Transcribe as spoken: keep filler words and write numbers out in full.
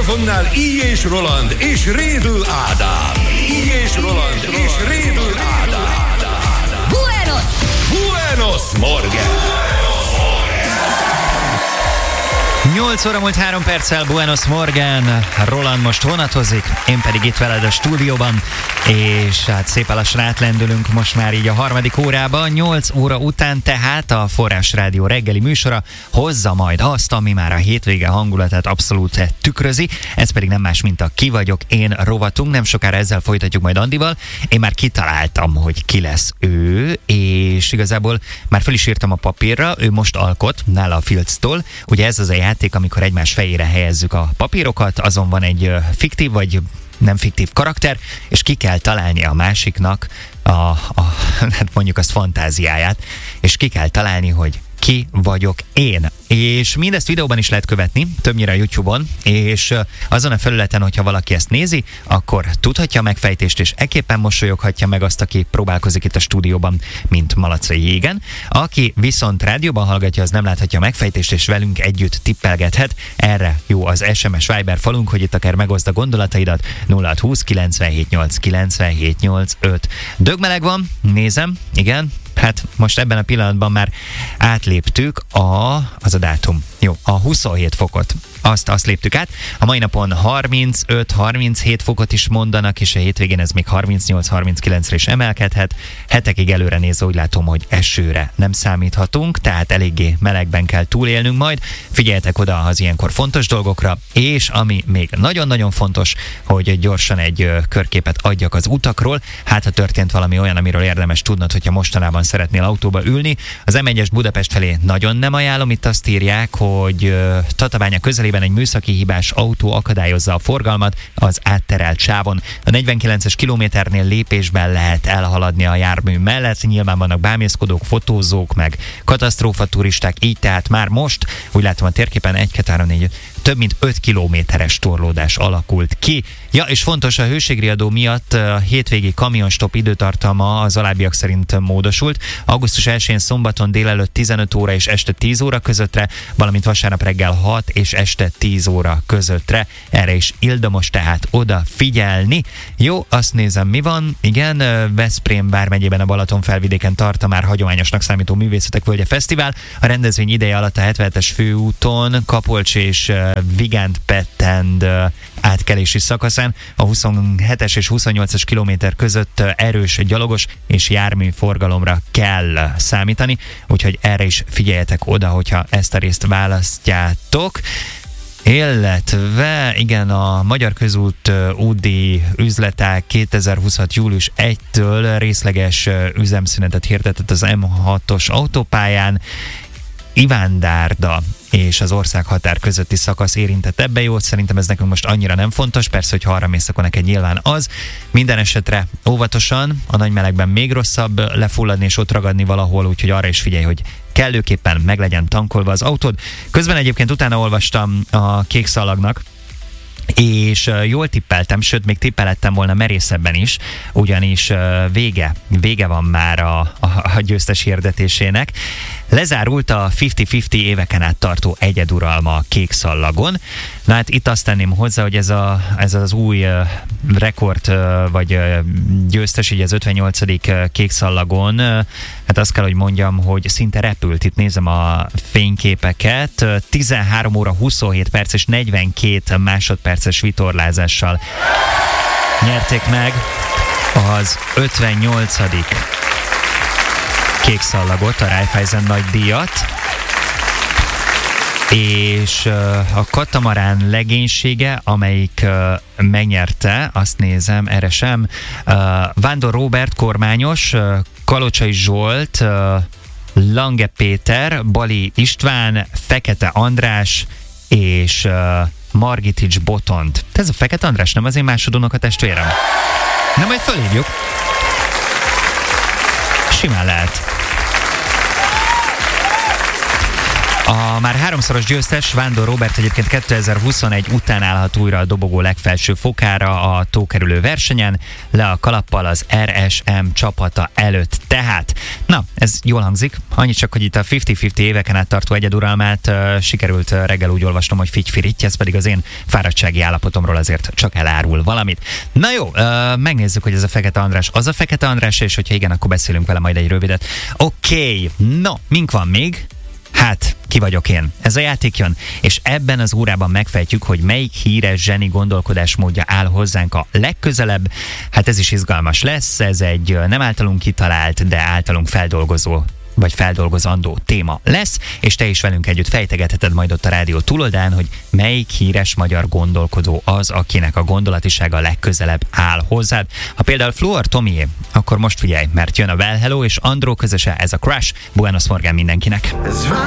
mikrofonnál Így és Roland és Rédl Ádám. Így és Roland és Rédl Ádám. Buenos! Buenos Morgen! nyolc óra múlt három perccel, Buenos Morgen. Roland most vonatozik, én pedig itt veled a stúdióban, és hát szépen lassan átlendülünk most már így a harmadik órába. nyolc óra után tehát a Forrás Rádió reggeli műsora hozza majd azt, ami már a hétvége hangulatát abszolút tükrözi. Ez pedig nem más, mint a Ki vagyok én rovatunk. Nem sokára ezzel folytatjuk majd Andival. Én már kitaláltam, hogy ki lesz ő, és igazából már fel is írtam a papírra. Ő most alkot nála a Filctól. Ugye ez az a játék, amikor egymás fejére helyezzük a papírokat, azon van egy fiktív vagy nem fiktív karakter, és ki kell találni a másiknak a, a hát mondjuk azt fantáziáját, és ki kell találni, hogy ki vagyok én. És mindezt videóban is lehet követni, többnyire a YouTube-on, és azon a felületen, hogyha valaki ezt nézi, akkor tudhatja a megfejtést, és ekképpen mosolyoghatja meg azt, aki próbálkozik itt a stúdióban, mint Malacai Jégen. Aki viszont rádióban hallgatja, az nem láthatja a megfejtést, és velünk együtt tippelgethet. Erre jó az es em es Viber falunk, hogy itt akár megoszd a gondolataidat. nulla hat húsz kilencvenhét nyolc kilencvenhét nyolc öt. Dögmeleg van, nézem, igen. Hát most ebben a pillanatban már átléptük a, az a dátum. Jó, a huszonhét fokot. Azt, azt léptük át. A mai napon harmincöt harminchét fokot is mondanak, és a hétvégén ez még harmincnyolc harminckilencre is emelkedhet. Hetekig előre nézve úgy látom, hogy esőre nem számíthatunk, tehát eléggé melegben kell túlélnünk majd. Figyeljetek oda az ilyenkor fontos dolgokra, és ami még nagyon-nagyon fontos, hogy gyorsan egy körképet adjak az utakról. Hát ha történt valami olyan, amiről érdemes tudnod, hogyha mostanában szeretnél autóba ülni. Az em egyes Budapest felé nagyon nem ajánlom, itt azt írják, hogy Tatabánya közelében egy műszaki hibás autó akadályozza a forgalmat az átterelt sávon. A negyvenkilences kilométernél lépésben lehet elhaladni a jármű mellett, nyilván vannak bámészkodók, fotózók, meg katasztrófaturisták, így tehát már most, úgy látom a térképen, egy, kettő, három, négy, több mint öt kilométeres torlódás alakult ki. Ja, és fontos, a hőségriadó miatt a hétvégi kamionstop időtartalma az alábbiak szerint módosult. augusztus elsején szombaton délelőtt tizenöt óra és este tíz óra közöttre, valamint vasárnap reggel hat és este tíz óra közöttre. Erre is ildomos tehát oda figyelni. Jó, azt nézem, mi van. Igen, Veszprém vármegyében a Balaton felvidéken tart a már hagyományosnak számító Művészetek Völgye Fesztivál. A rendezvény ideje alatt a hetvenhetes főúton Kapolcs és Vigánt Pettend átkelési szakaszán a huszonhetes és huszonnyolcas kilométer között erős gyalogos és jármű forgalomra kell számítani, úgyhogy erre is figyeljetek oda, hogyha ezt a részt választjátok. Illetve, igen, a Magyar Közút útdíj üzletág kétezer-huszonhat július elsejétől részleges üzemszünetet hirdetett az em hatos autópályán. Ivándárda és az országhatár közötti szakasz érintett ebbe, jó, szerintem ez nekünk most annyira nem fontos, persze, hogy ha arra mész, akkor neked nyilván az. Minden esetre óvatosan, a nagy melegben még rosszabb lefulladni és ott ragadni valahol, úgyhogy arra is figyelj, hogy kellőképpen meg legyen tankolva az autód. Közben egyébként utána olvastam a Kék Szalagnak, és jól tippeltem, sőt, még tippelettem volna merészebben is, ugyanis vége, vége van már a, a, a győztes hirdetésének. Lezárult a ötven-ötven éveken át tartó egyeduralma a Kék Szallagon. Na hát itt azt tenném hozzá, hogy ez, a, ez az új uh, rekord, uh, vagy uh, győztes, így az ötvennyolcadik Kék Szallagon, uh, hát azt kell, hogy mondjam, hogy szinte repült. Itt nézem a fényképeket. tizenhárom óra huszonhét perc és negyvenkét másodperces vitorlázással nyerték meg az ötvennyolcadik Kék Szallagot, a Raiffeisen nagy díjat, és a katamarán legénysége, amelyik megnyerte, azt nézem, erre sem, Vándor Róbert kormányos, Kalocsai Zsolt, Lange Péter, Bali István, Fekete András és Margitics Botond. Ez a Fekete András nem az én másodunoka testvérem? Nem, majd fölhívjuk. Simán lehet. A már háromszoros győztes Vándor Róbert egyébként kétezer-huszonegy után állhat újra a dobogó legfelső fokára a tókerülő versenyen, le a kalappal az er es em csapata előtt. Tehát, na, ez jól hangzik, annyit csak, hogy itt a ötven-ötven éveken át tartó egyeduralmát uh, sikerült uh, reggel úgy olvasnom, hogy figy-firitty, ez pedig az én fáradtsági állapotomról azért csak elárul valamit. Na jó, uh, megnézzük, hogy ez a Fekete András az a Fekete András, és hogyha igen, akkor beszélünk vele majd egy rövidet. Oké, okay. No, mink van még? Hát, ki vagyok én? Ez a játék jön, és ebben az órában megfejtjük, hogy melyik híres zseni gondolkodásmódja áll hozzánk a legközelebb. Hát ez is izgalmas lesz, ez egy nem általunk kitalált, de általunk feldolgozó vagy feldolgozandó téma lesz, és te is velünk együtt fejtegetheted majd ott a rádió túloldán, hogy melyik híres magyar gondolkodó az, akinek a gondolatisága legközelebb áll hozzád. Ha például Fluor Tomié, akkor most figyelj, mert jön a Well Hello és Andró közöse, ez a Crush. Buenos Morgan mindenkinek!